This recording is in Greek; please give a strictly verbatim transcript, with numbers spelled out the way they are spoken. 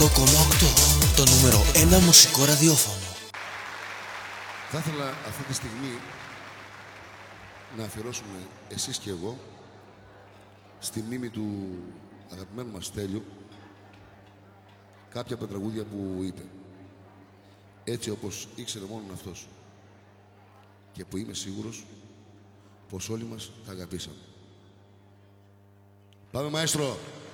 οκτώ κόμμα οκτώ, το νούμερο ένα μουσικό ραδιόφωνο. Θα ήθελα αυτή τη στιγμή να αφιερώσουμε εσείς και εγώ στη μνήμη του αγαπημένου μας Στέλιου κάποια από τα τραγούδια που είπε. Έτσι όπως ήξερε μόνον αυτός. Και που είμαι σίγουρος πως όλοι μας τα αγαπήσαμε. Πάμε, μαέστρο!